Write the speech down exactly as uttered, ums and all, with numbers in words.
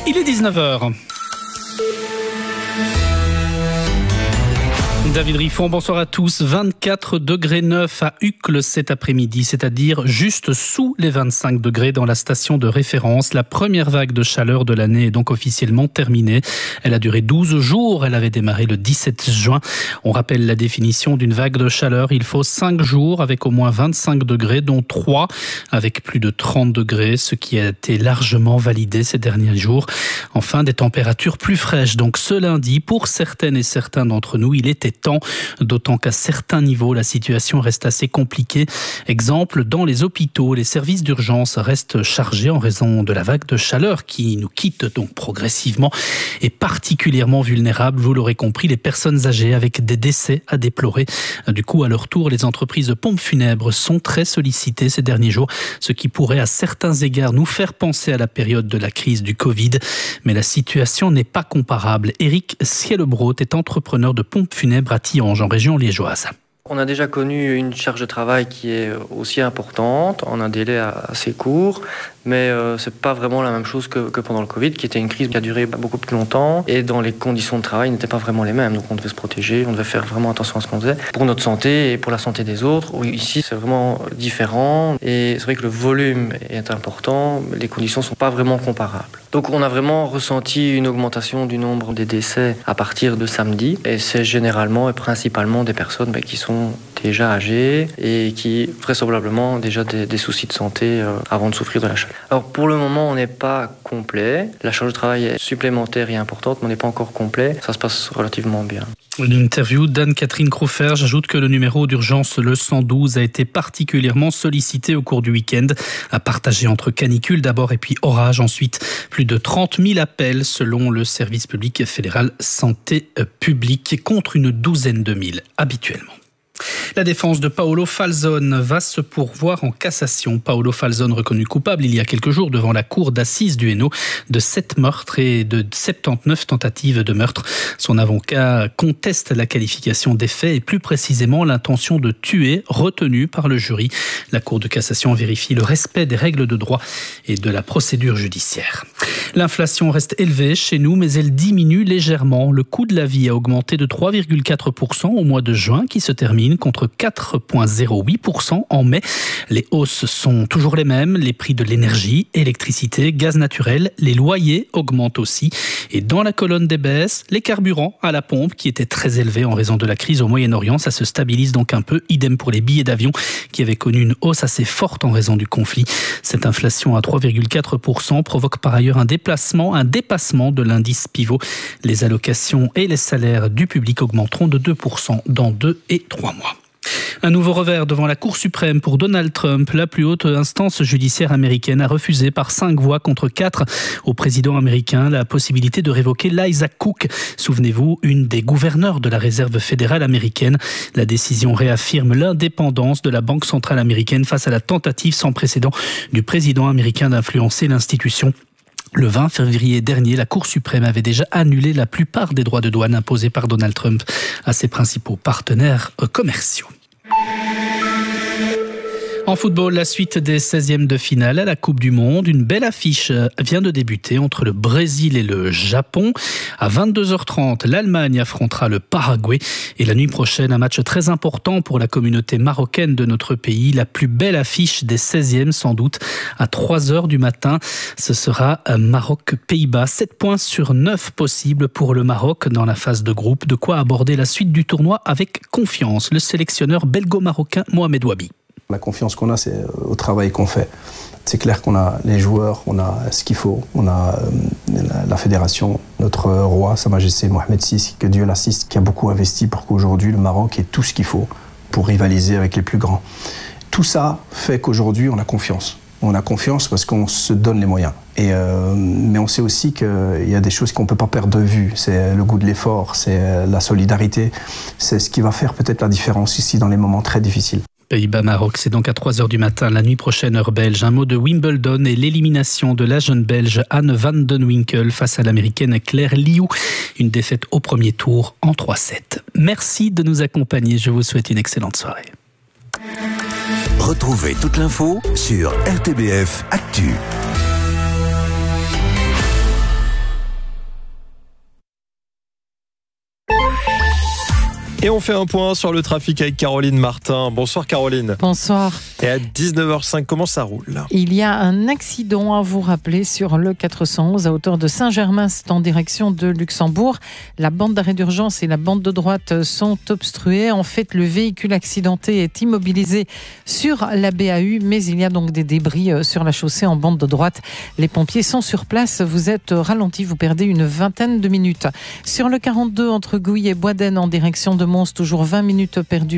Il est dix-neuf heures. David Riffon, bonsoir à tous. vingt-quatre degrés neuf à Uccle cet après-midi, c'est-à-dire juste sous les vingt-cinq degrés dans la station de référence. La première vague de chaleur de l'année est donc officiellement terminée. Elle a duré douze jours, elle avait démarré le dix-sept juin. On rappelle la définition d'une vague de chaleur. Il faut cinq jours avec au moins vingt-cinq degrés, dont trois avec plus de trente degrés, ce qui a été largement validé ces derniers jours. Enfin, des températures plus fraîches. Donc ce lundi, pour certaines et certains d'entre nous, il était temps, d'autant qu'à certains niveaux, la situation reste assez compliquée. Exemple, dans les hôpitaux, les services d'urgence restent chargés en raison de la vague de chaleur qui nous quitte donc progressivement et particulièrement vulnérables, vous l'aurez compris, les personnes âgées avec des décès à déplorer. Du coup, à leur tour, les entreprises de pompes funèbres sont très sollicitées ces derniers jours, ce qui pourrait à certains égards nous faire penser à la période de la crise du Covid. Mais la situation n'est pas comparable. Éric Ciellebrot est entrepreneur de pompes funèbres à Tihange, en région liégeoise. On a déjà connu une charge de travail qui est aussi importante, en un délai assez court, mais euh, c'est pas vraiment la même chose que, que pendant le Covid, qui était une crise qui a duré beaucoup plus longtemps, et dans les conditions de travail n'étaient pas vraiment les mêmes. Donc on devait se protéger, on devait faire vraiment attention à ce qu'on faisait, pour notre santé et pour la santé des autres. Ici, c'est vraiment différent, et c'est vrai que le volume est important, mais les conditions sont pas vraiment comparables. Donc on a vraiment ressenti une augmentation du nombre des décès à partir de samedi, et c'est généralement et principalement des personnes bah, qui sont déjà âgés et qui vraisemblablement ont déjà des, des soucis de santé euh, avant de souffrir de la chaleur. Alors pour le moment on n'est pas complet, la charge de travail est supplémentaire et importante mais on n'est pas encore complet, ça se passe relativement bien. Une interview d'Anne-Catherine Crofer. J'ajoute que le numéro d'urgence, le cent douze, a été particulièrement sollicité au cours du week-end, à partager entre canicule d'abord et puis orage ensuite. Plus de trente mille appels selon le service public fédéral santé publique contre une douzaine de mille habituellement. La défense de Paolo Falzone va se pourvoir en cassation. Paolo Falzone, reconnu coupable il y a quelques jours devant la cour d'assises du Hainaut de sept meurtres et de soixante-dix-neuf tentatives de meurtre. Son avocat conteste la qualification des faits et plus précisément l'intention de tuer retenue par le jury. La cour de cassation vérifie le respect des règles de droit et de la procédure judiciaire. L'inflation reste élevée chez nous, mais elle diminue légèrement. Le coût de la vie a augmenté de trois virgule quatre pour cent au mois de juin qui se termine, contre quatre virgule zéro huit pour cent en mai. Les hausses sont toujours les mêmes. Les prix de l'énergie, électricité, gaz naturel, les loyers augmentent aussi. Et dans la colonne des baisses, les carburants à la pompe qui étaient très élevés en raison de la crise au Moyen-Orient, ça se stabilise donc un peu. Idem pour les billets d'avion qui avaient connu une hausse assez forte en raison du conflit. Cette inflation à trois virgule quatre pour cent provoque par ailleurs un déplacement, un dépassement de l'indice pivot. Les allocations et les salaires du public augmenteront de deux pour cent dans deux et trois mois. Un nouveau revers devant la Cour suprême pour Donald Trump. La plus haute instance judiciaire américaine a refusé par cinq voix contre quatre au président américain la possibilité de révoquer l'Isaac Cook. Souvenez-vous, une des gouverneurs de la Réserve fédérale américaine. La décision réaffirme l'indépendance de la Banque centrale américaine face à la tentative sans précédent du président américain d'influencer l'institution. Le vingt février dernier, la Cour suprême avait déjà annulé la plupart des droits de douane imposés par Donald Trump à ses principaux partenaires commerciaux. En football, la suite des seizièmes de finale à la Coupe du Monde. Une belle affiche vient de débuter entre le Brésil et le Japon. À vingt-deux heures trente, l'Allemagne affrontera le Paraguay. Et la nuit prochaine, un match très important pour la communauté marocaine de notre pays. La plus belle affiche des seizièmes, sans doute, à trois heures du matin. Ce sera Maroc-Pays-Bas. sept points sur neuf possibles pour le Maroc dans la phase de groupe. De quoi aborder la suite du tournoi avec confiance. Le sélectionneur belgo-marocain Mohamed Wabi. La confiance qu'on a, c'est au travail qu'on fait. C'est clair qu'on a les joueurs, on a ce qu'il faut, on a la fédération, notre roi, Sa Majesté Mohamed six, que Dieu l'assiste, qui a beaucoup investi pour qu'aujourd'hui le Maroc ait tout ce qu'il faut pour rivaliser avec les plus grands. Tout ça fait qu'aujourd'hui on a confiance. On a confiance parce qu'on se donne les moyens. Et euh, mais on sait aussi qu'il y a des choses qu'on ne peut pas perdre de vue. C'est le goût de l'effort, c'est la solidarité. C'est ce qui va faire peut-être la différence ici dans les moments très difficiles. Pays-Bas-Maroc, c'est donc à trois heures du matin, la nuit prochaine, heure belge. Un mot de Wimbledon et l'élimination de la jeune belge Anne van den Winkel face à l'américaine Claire Liu. Une défaite au premier tour en trois sept. Merci de nous accompagner. Je vous souhaite une excellente soirée. Retrouvez toute l'info sur R T B F Actu. Et on fait un point sur le trafic avec Caroline Martin. Bonsoir Caroline. Bonsoir. Et à dix-neuf heures cinq, comment ça roule là ? Il y a un accident à vous rappeler sur le quatre cent onze à hauteur de Saint-Germain, c'est en direction de Luxembourg. La bande d'arrêt d'urgence et la bande de droite sont obstruées. En fait, le véhicule accidenté est immobilisé sur la B A U, mais il y a donc des débris sur la chaussée en bande de droite. Les pompiers sont sur place. Vous êtes ralenti, vous perdez une vingtaine de minutes. Sur le quarante-deux entre Gouy et Boisden en direction de Mons, toujours vingt minutes perdues